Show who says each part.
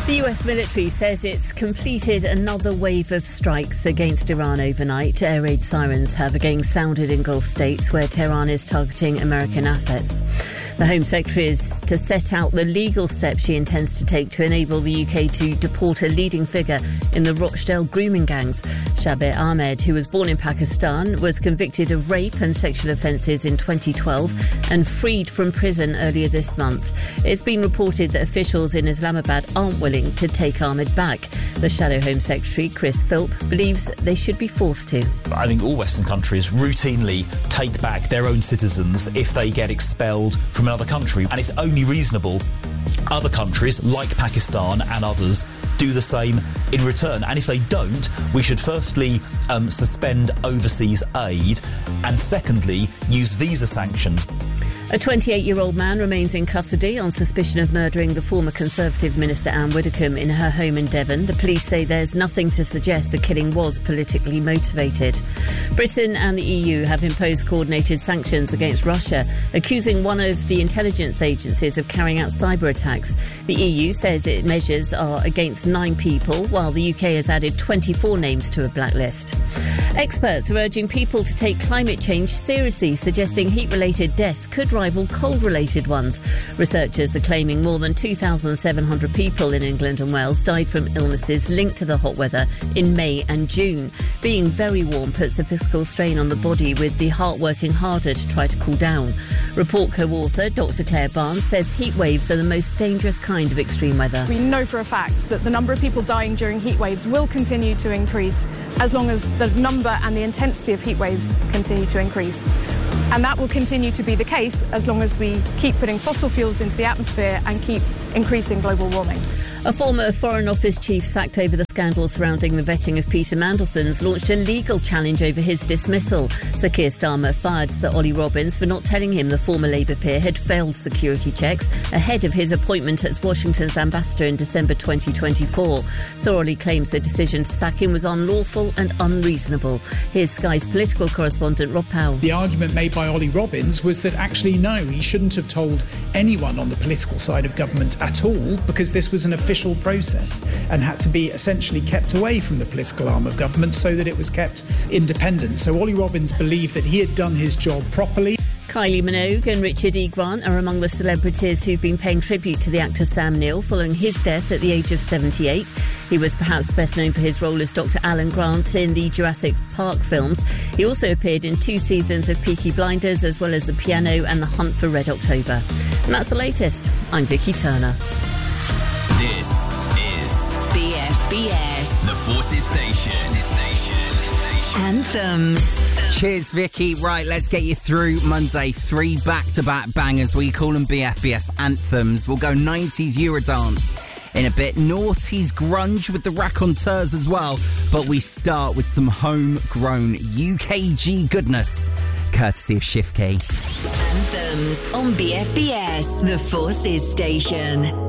Speaker 1: The US military says it's completed another wave of strikes against Iran overnight. Air raid sirens have again sounded in Gulf states where Tehran is targeting American assets. The Home Secretary is to set out the legal steps she intends to take to enable the UK to deport a leading figure in the Rochdale grooming gangs. Shabir Ahmed, who was born in Pakistan, was convicted of rape and sexual offences in 2012 and freed from prison earlier this month. It's been reported that officials in Islamabad aren't willing to take Ahmed back. The Shadow Home Secretary, Chris Philp, believes they should be forced to.
Speaker 2: I think all Western countries routinely take back their own citizens if they get expelled from another country, and it's only reasonable other countries, like Pakistan and others, do the same in return. And if they don't, we should firstly suspend overseas aid and secondly use visa sanctions.
Speaker 1: A 28-year-old man remains in custody on suspicion of murdering the former Conservative Minister Anne Widdecombe in her home in Devon. The police say there's nothing to suggest the killing was politically motivated. Britain and the EU have imposed coordinated sanctions against Russia, accusing one of the intelligence agencies of carrying out cyber attacks. The EU says its measures are against 9 people, while the UK has added 24 names to a blacklist. Experts are urging people to take climate change seriously, suggesting heat-related deaths could rival cold-related ones. Researchers are claiming more than 2,700 people in England and Wales died from illnesses linked to the hot weather in May and June. Being very warm puts a physical strain on the body, with the heart working harder to try to cool down. Report co-author Dr Claire Barnes says heat waves are the most dangerous kind of extreme weather.
Speaker 3: We know for a fact that the number of people dying during heat waves will continue to increase as long as the number and the intensity of heat waves continue to increase. And that will continue to be the case as long as we keep putting fossil fuels into the atmosphere and keep increasing global warming.
Speaker 1: A former Foreign Office chief sacked over the scandal surrounding the vetting of Peter Mandelson's launched a legal challenge over his dismissal. Sir Keir Starmer fired Sir Ollie Robbins for not telling him the former Labour peer had failed security checks ahead of his appointment as Washington's ambassador in December 2024. Sir Ollie claims the decision to sack him was unlawful and unreasonable. Here's Sky's political correspondent Rob Powell.
Speaker 4: The argument made by Ollie Robbins was that actually no, he shouldn't have told anyone on the political side of government at all, because this was an official process and had to be essentially kept away from the political arm of government so that it was kept independent. So Ollie Robbins believed that he had done his job properly.
Speaker 1: Kylie Minogue and Richard E. Grant are among the celebrities who've been paying tribute to the actor Sam Neill following his death at the age of 78. He was perhaps best known for his role as Dr. Alan Grant in the Jurassic Park films. He also appeared in 2 seasons of Peaky Blinders, as well as The Piano and The Hunt for Red October. And that's the latest. I'm Vicky Turner.
Speaker 5: This is BFBS, the Forces Station.
Speaker 6: Anthems. Cheers, Vicky. Right, let's get you through Monday. 3 back-to-back bangers. We call them BFBS anthems. We'll go 90s Eurodance in a bit. Noughties grunge with the raconteurs as well. But we start with some homegrown UKG goodness, courtesy of Shift Key.
Speaker 7: Anthems on BFBS, the Forces Station.